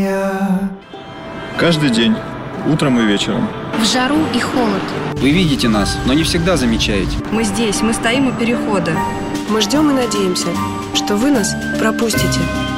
Каждый день, утром и вечером. В жару и холод. Вы видите нас, но не всегда замечаете. Мы здесь, мы стоим у перехода. Мы ждем и надеемся, что вы нас пропустите.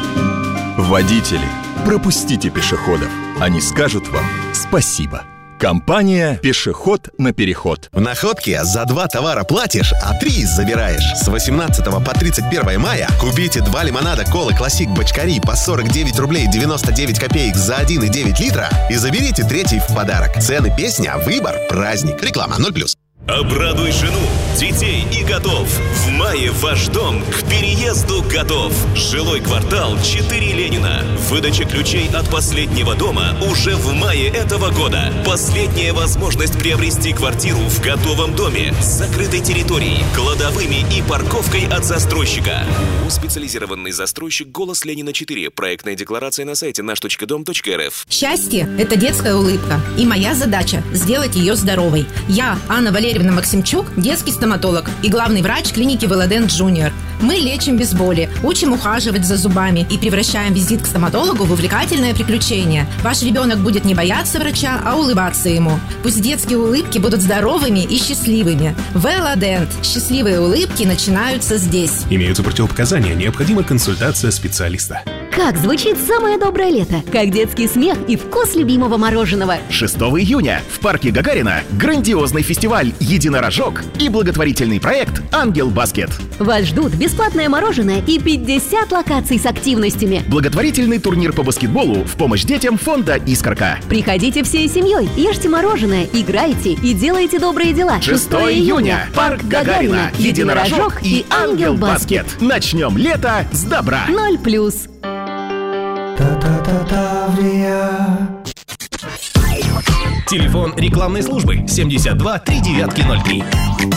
Водители, пропустите пешеходов. Они скажут вам спасибо. Компания «Пешеход на переход». В Находке за 2 товара платишь, а 3 забираешь. С 18 по 31 мая купите 2 лимонада колы «Классик» Бочкари по 49 рублей 99 копеек за 1,9 литра и заберите 3-й в подарок. Цены, песня, выбор, праздник. Реклама 0+. Обрадуй жену, детей и готов. В мае ваш дом к переезду готов. Жилой квартал 4 Ленина. Выдача ключей от последнего дома уже в мае этого года. Последняя возможность приобрести квартиру в готовом доме с закрытой территорией, кладовыми и парковкой от застройщика. Специализированный застройщик «Голос Ленина 4». Проектная декларация на сайте наш.дом.рф. Счастье – это детская улыбка. И моя задача – сделать ее здоровой. Я, Анна Валерьевна Максимчук, детский стоматолог и главный врач клиники Велодент Джуниор. Мы лечим без боли, учим ухаживать за зубами и превращаем визит к стоматологу в увлекательное приключение. Ваш ребенок будет не бояться врача, а улыбаться ему. Пусть детские улыбки будут здоровыми и счастливыми. Велодент. Счастливые улыбки начинаются здесь. Имеются противопоказания, необходима консультация специалиста. Как звучит самое доброе лето? Как детский смех и вкус любимого мороженого. 6 июня в парке Гагарина грандиозный фестиваль «Единорожок» и благотворительный проект «Ангел Баскет». Вас ждут бесплатное мороженое и 50 локаций с активностями. Благотворительный турнир по баскетболу в помощь детям фонда «Искорка». Приходите всей семьей, ешьте мороженое, играйте и делайте добрые дела. 6 июня парк Гагарина, «Единорожок» и «Ангел Баскет». Начнем лето с добра. 0+. Телефон рекламной службы 72 3903.